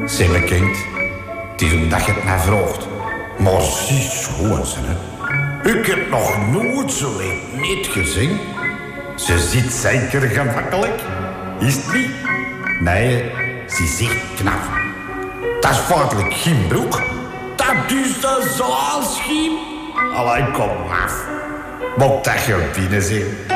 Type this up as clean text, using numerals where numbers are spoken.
Zeg me kind, het is omdat je het mij vraagt. Maar zie schoon ze, hè. Ik heb nog nooit zo net gezien. Ze zit zeker gemakkelijk. Is het niet? Nee, ze zit knap. Dat is feitelijk geen broek. Dat is de zaalschiem. Allee, kom af. Moet dat je binnen zijn.